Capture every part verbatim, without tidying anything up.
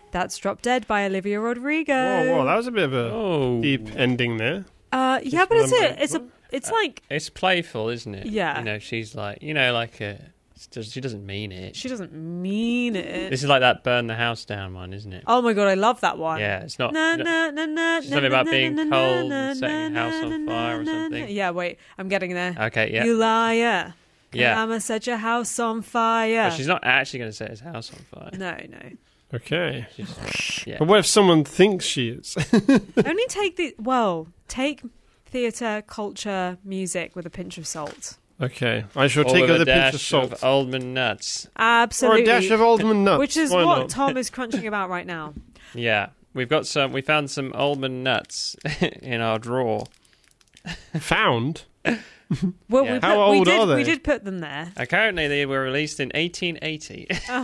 That's Drop Dead by Olivia Rodrigo. Whoa, whoa, that was a bit of a Oh. deep ending there. Uh, yeah, but it's a, it's a, it's Uh, like It's playful, isn't it? Yeah. You know, she's like, you know, like a, she doesn't mean it. she doesn't mean it. This is like that burn the house down one, isn't it? Oh my god, I love that one. Yeah, it's not. Na, no- na, na, na, It's something na, about na, being na, cold na, and setting na, a house on na, fire or na, na, something. na. Yeah, wait, I'm getting there. Okay, yeah. You liar. Yeah. I'ma set your house on fire. But she's not actually going to set his house on fire. No, no. Okay. She's, yeah. But what if someone thinks she is? Only take the well, take theatre, culture, music with a pinch of salt. Okay. I shall Or take with it with a a pinch dash of salt. of almond nuts. Absolutely. Or a dash of almond nuts. Which is Why what not? Tom is crunching about right now. Yeah. We've got some, we found some almond nuts in our drawer. Found? Well, Yeah. we, put, How we old did, are they? We did put them there. Apparently they were released in eighteen eighty.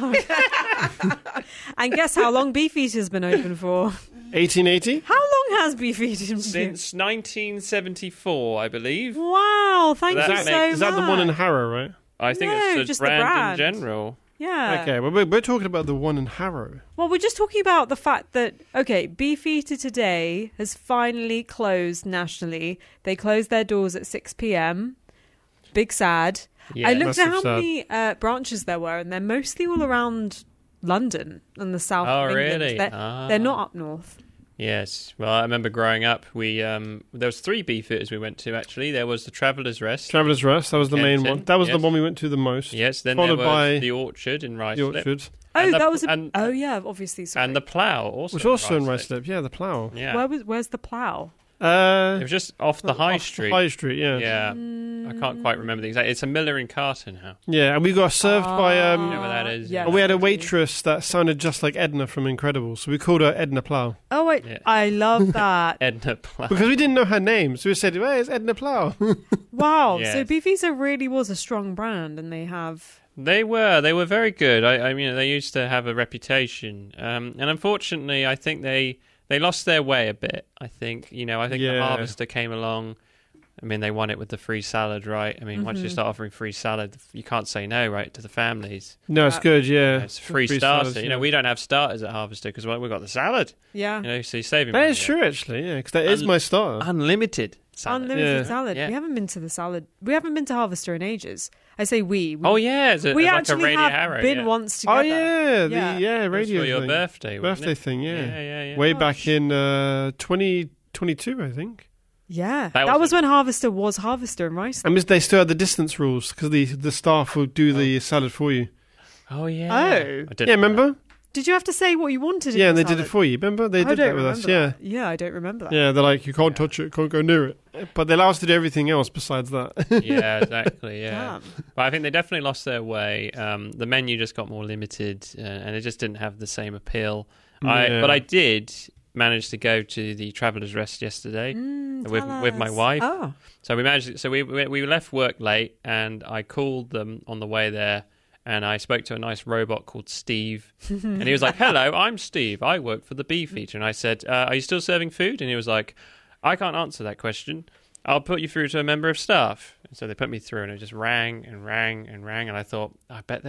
And guess how long Beefeater's been open for? eighteen eighty? How long has Beefeater been? Since nineteen seventy-four, I believe. Wow, thank That you makes- so much. Is that the one in Harrow, right? I think No, it's just, just the brand, brand. in general. Yeah. Okay, well, we're, we're talking about the one in Harrow. Well, we're just talking about the fact that, okay, Beefeater today has finally closed nationally. They closed their doors at six p.m. Big sad. Yeah. I looked at Massive how sad. many uh, branches there were, and they're mostly all around London and the south Oh, of England. really? They're, Ah. they're not up north. Yes. Well, I remember growing up, we um, there was three Beefeaters we went to, actually. There was the Traveller's Rest. Traveller's Rest, that was the main Kenton, one. That was yes. the one we went to the most. Yes, then Followed there was by the Orchard in The Ruislip. Orchard. Oh, And the- that was a... and- oh, yeah, obviously. Sorry. And the Plough, also. Which also in Ruislip. Ruislip, yeah, the Plough. Yeah. Where was, where's the plough? Uh, It was just off the High off Street. High Street, yeah. Yeah. I can't quite remember the exact. It's a Miller and Carton house. Yeah, and we got served by... Um, You know where that is? Yeah. we had a waitress that sounded just like Edna from Incredibles, so we called her Edna Plough. Oh, wait. Yeah. I love that. Edna Plough. Because we didn't know her name, so we said, hey, it's Edna Plough. Wow. Yes. So Beefeater really was a strong brand, and they have... They were. They were very good. I, I mean, they used to have a reputation. Um, and unfortunately, I think they, they lost their way a bit, I think. You know, I think the Yeah. Harvester came along. I mean, they won it with the free salad, right? I mean, once you Mhm. start offering free salad, you can't say no, right, to the families. No, it's good, yeah. It's free, Free starter. salads, You know, yeah. we don't have starters at Harvester because well, we've got the salad. Yeah. You know, so you're saving That money is there. true, actually, yeah, because that is Un- my starter. Unlimited salad. Unlimited Yeah. salad. Yeah. We haven't been to the salad. We haven't been to Harvester in ages. I say we. we Oh, yeah. It's a, we it's like actually a Radio have Harrow. been yeah. once together. Oh, yeah, the Yeah. yeah, It was radio for your thing. birthday, wasn't Birthday it? thing, yeah. Yeah, yeah, yeah. Way Gosh. back in uh, twenty twenty-two, I think. Yeah, That that, was was a- when Harvester was Harvester in Rice. And they still had the distance rules because the, the staff will do the salad for you. Oh, yeah. Oh. I didn't Yeah, know remember? Did you have to say what you wanted? in Yeah, the and they did salad? it for you. Remember? They I did don't that with us. remember Yeah. that. Yeah, I don't remember that. Yeah, they're like, you can't Yeah. touch it, can't go near it. But they allow us to do everything else besides that. that. Yeah, exactly. Yeah. Damn. But I think they definitely lost their way. Um, the menu just got more limited, uh, and it just didn't have the same appeal. I, Yeah. but I did manage to go to the Traveller's Rest yesterday Mm, with tell with my us. wife. Oh, So we managed. So we we we left work late, and I called them on the way there, and I spoke to a nice robot called Steve, and he was like, "Hello, I'm Steve. I work for the Beefeater." And I said, uh, "Are you still serving food?" And he was like, "I can't answer that question. I'll put you through to a member of staff." And so they put me through, and it just rang and rang and rang, and I thought, I bet